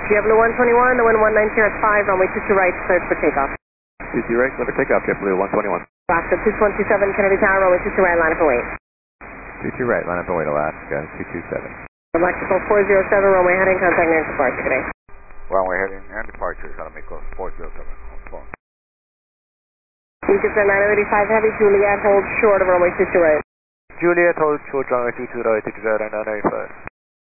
JetBlue 121, the wind 190 at 5, runway 22 right, cleared for takeoff. 22 right, cleared for takeoff, JetBlue 121. Alaska 227, Kennedy Tower, runway 22 right, line up and wait. 22 right, line up and wait, Alaska 227. Mexico 407, runway heading, contact near departure today. Runway heading and departure, Economy Coast 407, on phone. Egypt 985 Heavy, Juliet, hold short of runway 22 right. Juliet, hold short, runway 22 right, exit 985.